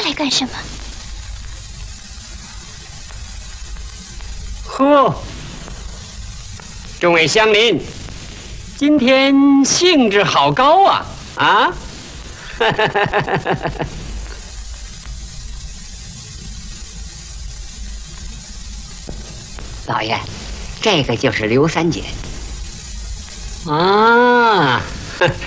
来干什么？ 呵，众位乡邻，今天兴致好高啊！啊！ 老爷，这个就是刘三姐。 啊，